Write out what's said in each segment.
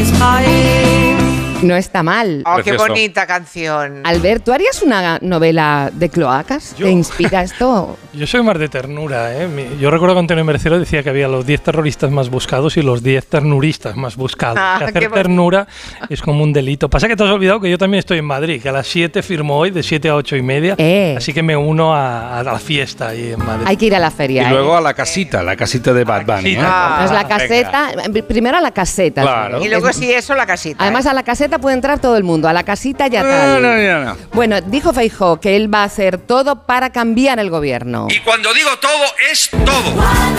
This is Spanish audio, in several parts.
No está mal. Oh, qué bonita canción. Albert, ¿tú harías una novela de cloacas? ¿Te inspira esto? Yo soy más de ternura, ¿eh? Yo recuerdo que Antonio Mercero decía que había los 10 terroristas más buscados y los 10 ternuristas más buscados. Que hacer ternura es como un delito. Pasa que te has olvidado que yo también estoy en Madrid, que a las 7 firmo hoy, de 7 a 8 y media. Así que me uno a la fiesta ahí en Madrid. Hay que ir a la feria. Y luego a la casita de Bad Bunny. Es la caseta. Primero a la caseta. Claro. Y luego sí eso, la casita. Además a la caseta puede entrar todo el mundo, a la casita ya tal. No. Bueno, dijo Feijóo que él va a hacer todo para cambiar el gobierno. Y cuando digo todo, es todo.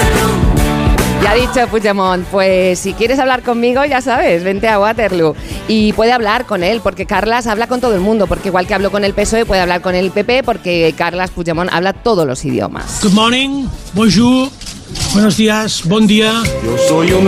Ya ha dicho Puigdemont, pues si quieres hablar conmigo, ya sabes, vente a Waterloo. Y puede hablar con él, porque Carles habla con todo el mundo, porque igual que habló con el PSOE, puede hablar con el PP, porque Carles Puigdemont habla todos los idiomas. Good morning, bonjour. Buenos días, buen día. Yo soy un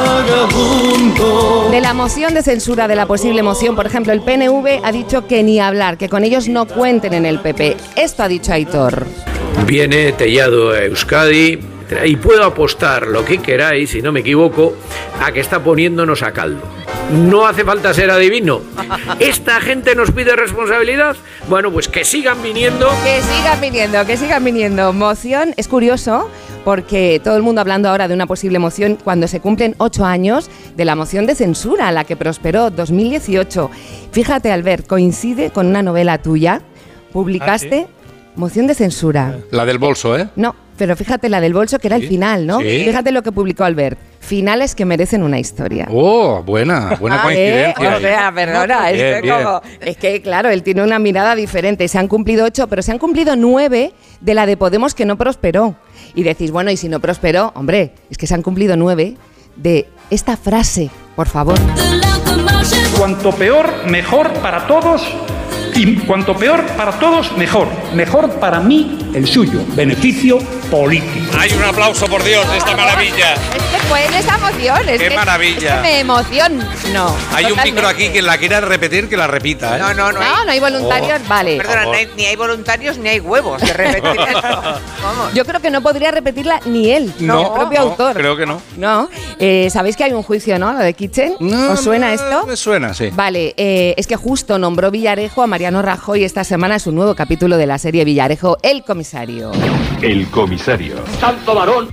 vagabundo. De la moción de censura, de la posible moción, por ejemplo, el PNV ha dicho que ni hablar, que con ellos no cuenten en el PP. Esto ha dicho Aitor. Viene Tellado a Euskadi y puedo apostar lo que queráis, si no me equivoco, a que está poniéndonos a caldo. No hace falta ser adivino. ¿Esta gente nos pide responsabilidad? Bueno, pues que sigan viniendo. Que sigan viniendo. Moción, es curioso, porque todo el mundo hablando ahora de una posible moción cuando se cumplen 8 años de la moción de censura, la que prosperó 2018. Fíjate, Albert, coincide con una novela tuya. Publicaste moción de censura. La del bolso, ¿eh? No, pero fíjate la del bolso, que era el final, ¿no? Sí. Fíjate lo que publicó Albert. Finales que merecen una historia. Oh, buena coincidencia. O sea, perdona, es que claro, él tiene una mirada diferente. Se han cumplido 8, pero se han cumplido 9 de la de Podemos que no prosperó. Y decís, bueno, y si no prosperó, hombre, es que se han cumplido 9 de esta frase, por favor. Cuanto peor, mejor para todos. Y cuanto peor para todos, mejor. Mejor para mí, el suyo. Beneficio político. Hay un aplauso, por Dios, de esta maravilla. Es que fue en esa emoción. ¡Qué maravilla! Es que me emociono. Hay un micro aquí que la quiera repetir, que la repita, ¿eh? No hay voluntarios, vale. Perdona, ni hay voluntarios ni hay huevos de repetir esto. Vamos. Yo creo que no podría repetirla ni él, el propio autor. Creo que no. No. Sabéis que hay un juicio, ¿no? Lo de Kitchen. ¿Os suena esto? Me suena, sí. Vale, es que justo nombró Villarejo a Mariano Rajoy esta semana en su nuevo capítulo de la serie Villarejo, El Comisario. El Comisario. ¡Santo varón!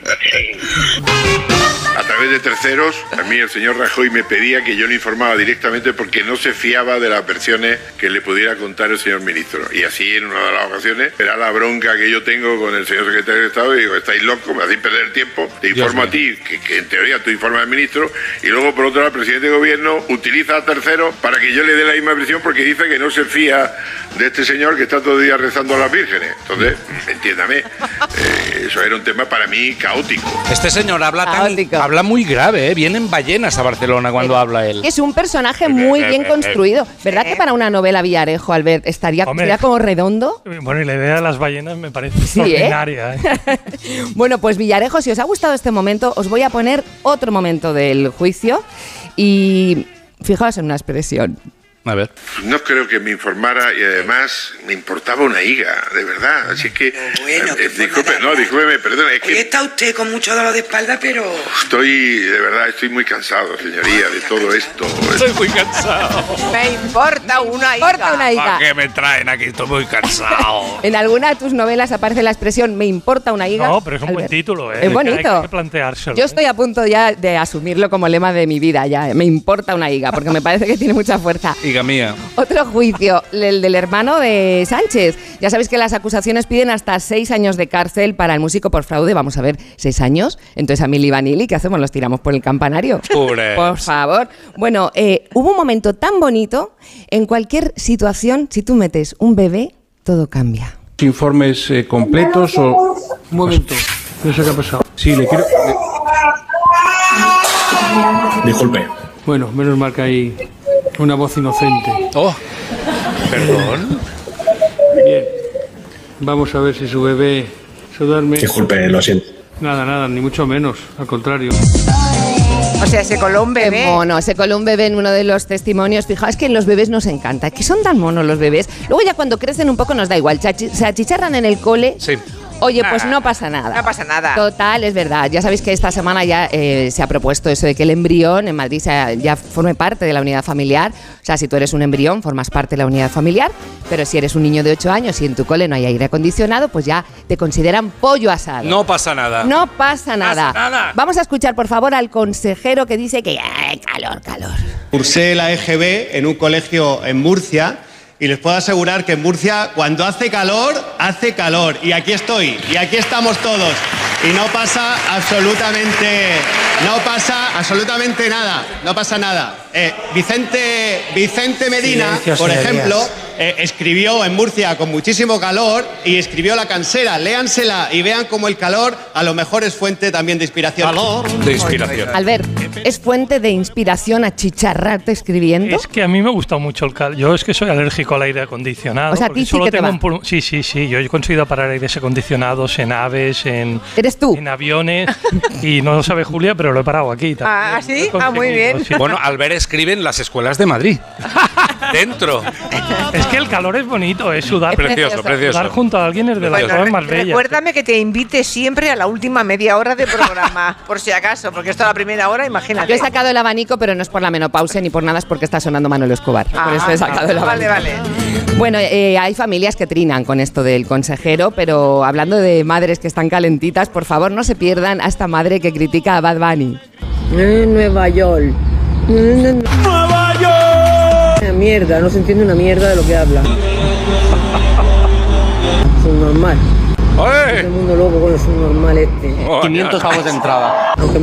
A través de terceros, a mí el señor Rajoy me pedía que yo le informaba directamente porque no se fiaba de las versiones que le pudiera contar el señor ministro. Y así, en una de las ocasiones, era la bronca que yo tengo con el señor secretario de Estado y digo, estáis locos, me hacéis perder el tiempo, te informo a ti, que en teoría tú informas al ministro, y luego, por otro lado, el presidente de gobierno utiliza a terceros para que yo le dé la misma versión porque dice que no se fía de este señor que está todo el día rezando a las vírgenes. Entonces, entiéndame, eso era un tema para mí caótico. Este señor habla muy grave, ¿eh? Vienen ballenas a Barcelona cuando habla él. Es un personaje muy bien construido. ¿Verdad que para una novela Villarejo, Albert, sería como redondo? Bueno, y la idea de las ballenas me parece extraordinaria. Bueno, pues Villarejo, si os ha gustado este momento, os voy a poner otro momento del juicio y fijaos en una expresión. A ver. No creo que me informara y además me importaba una higa, de verdad. Así que. Bueno, discúlpeme, perdón. Es hoy que está usted con mucho dolor de espalda, pero. Estoy muy cansado, señoría, de todo esto. Estoy muy cansado. Me importa una higa. ¿Para qué me traen aquí? Estoy muy cansado. En alguna de tus novelas aparece la expresión me importa una higa. No, pero es un buen título, ¿eh? Es bonito. Hay que planteárselo. Yo estoy a punto ya de asumirlo como lema de mi vida, ya. Me importa una higa, porque me parece que tiene mucha fuerza. Higa mía. Otro juicio, el del hermano de Sánchez. Ya sabéis que las acusaciones piden hasta 6 años de cárcel para el músico por fraude. Vamos a ver, 6 años. Entonces a Milli Vanilli, ¿qué hacemos? ¿Los tiramos por el campanario? Por favor. Bueno, hubo un momento tan bonito. En cualquier situación, si tú metes un bebé, todo cambia. Informes completos o... Un momento, no sé qué ha pasado. Sí, le quiero... Disculpe. Bueno, menos mal que hay una voz inocente. Oh, perdón. Bien. Vamos a ver si su bebé se duerme. Disculpe, lo siento. Nada, ni mucho menos, al contrario. O sea, se coló un bebé. Mono, se coló un bebé en uno de los testimonios. Fijaos que en los bebés nos encanta, que son tan monos los bebés. Luego ya cuando crecen un poco nos da igual, se achicharran en el cole. Sí. Oye, pues no pasa nada. No pasa nada. Total, es verdad. Ya sabéis que esta semana ya se ha propuesto eso de que el embrión en Madrid ya forme parte de la unidad familiar. O sea, si tú eres un embrión, formas parte de la unidad familiar, pero si eres un niño de 8 años y en tu cole no hay aire acondicionado, pues ya te consideran pollo asado. No pasa nada. No pasa nada. Vamos a escuchar, por favor, al consejero que dice que calor. Cursé la EGB en un colegio en Murcia y les puedo asegurar que en Murcia cuando hace calor, y aquí estoy, y aquí estamos todos y no pasa absolutamente nada. Vicente Medina, por ejemplo, escribió en Murcia con muchísimo calor y escribió La Cansera. Léansela y vean cómo el calor a lo mejor es fuente también de inspiración. Albert, ¿es fuente de inspiración achicharrarte escribiendo? Es que a mí me gusta mucho el calor. Yo es que soy alérgico al aire acondicionado. O sea, a ti sí que te va. Sí. Yo he conseguido parar aires acondicionados en aves, en aviones. Y no lo sabe Julia, pero lo he parado aquí. ¿Ah, sí? Muy bien. Sí. Bueno, Albert escribe en las escuelas de Madrid. Dentro. Es que el calor es bonito, es sudar. Precioso. Sudar junto a alguien es de las cosas más bellas. Recuérdame que te invite siempre a la última media hora de programa, por si acaso, porque esto a la primera hora, imagínate. Yo he sacado el abanico, pero no es por la menopausia ni por nada, es porque está sonando Manolo Escobar. Por eso he sacado el abanico. Vale. Bueno, hay familias que trinan con esto del consejero, pero hablando de madres que están calentitas, por favor no se pierdan a esta madre que critica a Bad Bunny. Nueva York. ¡Nueva York! Una mierda, no se entiende una mierda de lo que habla. Subnormal. Todo el mundo loco con el subnormal este. 500 pavos de entrada.